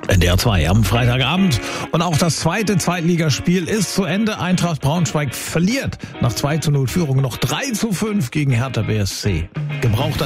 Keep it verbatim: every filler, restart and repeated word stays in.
N D R zwei am Freitagabend. Und auch das zweite Zweitligaspiel ist zu Ende. Eintracht Braunschweig verliert nach zwei zu null Führung noch drei zu fünf gegen Hertha B S C. Gebrauchter